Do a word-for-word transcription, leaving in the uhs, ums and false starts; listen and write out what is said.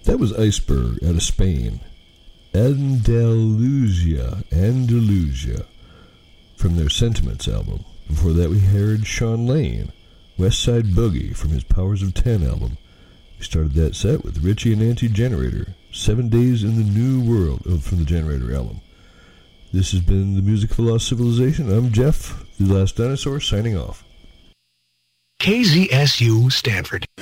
That was Iceberg out of Spain. Andalusia, Andalusia, from their Sentiments album. Before that we heard Sean Lane, West Side Boogie, from his Powers of Ten album. We started that set with Richie and Auntie Generator, Seven Days in the New World, from the Generator album. This has been the Music of the Lost Civilization. I'm Jeff, the Last Dinosaur, signing off. K Z S U Stanford.